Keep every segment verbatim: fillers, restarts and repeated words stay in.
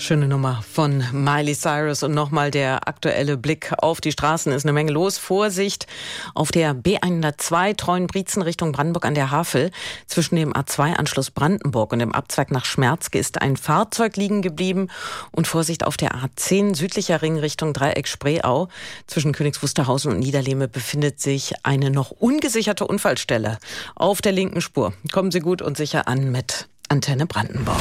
Schöne Nummer von Miley Cyrus und nochmal der aktuelle Blick auf die Straßen. Ist eine Menge los. Vorsicht auf der B hundertzwei Treuenbrietzen Richtung Brandenburg an der Havel. Zwischen dem A zwei Anschluss Brandenburg und dem Abzweig nach Schmerzke ist ein Fahrzeug liegen geblieben. Und Vorsicht auf der A zehn südlicher Ring Richtung Dreieck Spreeau. Zwischen Königs Wusterhausen und Niederlehme befindet sich eine noch ungesicherte Unfallstelle auf der linken Spur. Kommen Sie gut und sicher an mit Antenne Brandenburg.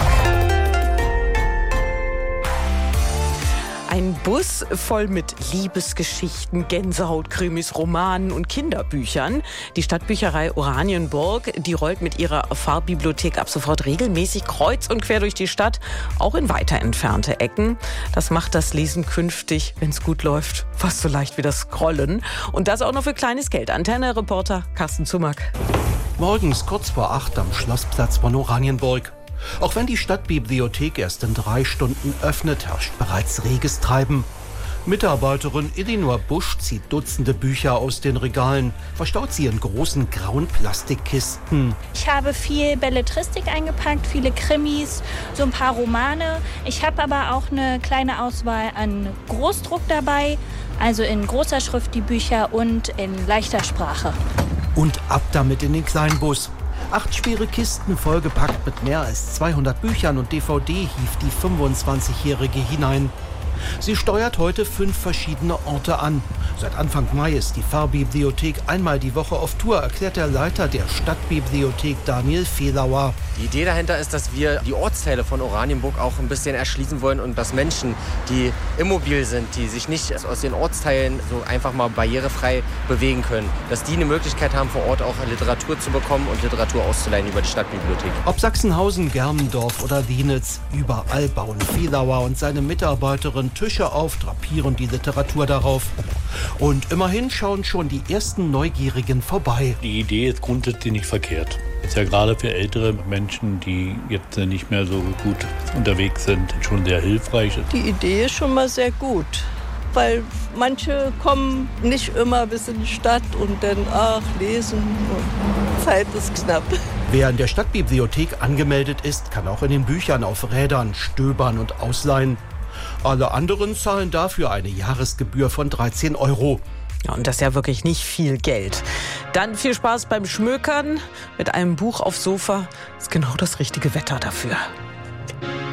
Ein Bus voll mit Liebesgeschichten, Gänsehautkrimis, Romanen und Kinderbüchern. Die Stadtbücherei Oranienburg, die rollt mit ihrer Fachbibliothek ab sofort regelmäßig kreuz und quer durch die Stadt, auch in weiter entfernte Ecken. Das macht das Lesen künftig, wenn es gut läuft, fast so leicht wie das Scrollen. Und das auch noch für kleines Geld. Antenne-Reporter Carsten Zumack. Morgens kurz vor acht am Schlossplatz von Oranienburg. Auch wenn die Stadtbibliothek erst in drei Stunden öffnet, herrscht bereits reges Treiben. Mitarbeiterin Elinor Busch zieht Dutzende Bücher aus den Regalen, verstaut sie in großen grauen Plastikkisten. Ich habe viel Belletristik eingepackt, viele Krimis, so ein paar Romane. Ich habe aber auch eine kleine Auswahl an Großdruck dabei, also in großer Schrift die Bücher und in leichter Sprache. Und ab damit in den Kleinbus. Acht schwere Kisten vollgepackt mit mehr als zweihundert Büchern und D V D hieft die fünfundzwanzigjährige hinein. Sie steuert heute fünf verschiedene Orte an. Seit Anfang Mai ist die Fachbibliothek einmal die Woche auf Tour, erklärt der Leiter der Stadtbibliothek Daniel Fehlauer. Die Idee dahinter ist, dass wir die Ortsteile von Oranienburg auch ein bisschen erschließen wollen und dass Menschen, die immobil sind, die sich nicht aus den Ortsteilen so einfach mal barrierefrei bewegen können, dass die eine Möglichkeit haben, vor Ort auch Literatur zu bekommen und Literatur auszuleihen über die Stadtbibliothek. Ob Sachsenhausen, Germendorf oder Lienitz, überall bauen Fehlauer und seine Mitarbeiterin Tische auf, drapieren die Literatur darauf. Und immerhin schauen schon die ersten Neugierigen vorbei. Die Idee ist grundsätzlich nicht verkehrt. Ist ja gerade für ältere Menschen, die jetzt nicht mehr so gut unterwegs sind, schon sehr hilfreich. Die Idee ist schon mal sehr gut, weil manche kommen nicht immer bis in die Stadt und dann, ach, lesen, und Zeit ist knapp. Wer in der Stadtbibliothek angemeldet ist, kann auch in den Büchern auf Rädern stöbern und ausleihen. Alle anderen zahlen dafür eine Jahresgebühr von dreizehn Euro. Ja, und das ist ja wirklich nicht viel Geld. Dann viel Spaß beim Schmökern. Mit einem Buch aufs Sofa ist genau das richtige Wetter dafür.